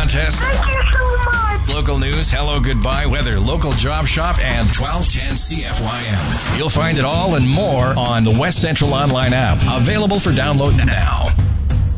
contests, Thank you so much. local news, hello, goodbye, weather, local job shop, and 1210 CFYM. You'll find it all and more on the West Central Online app. Available for download now.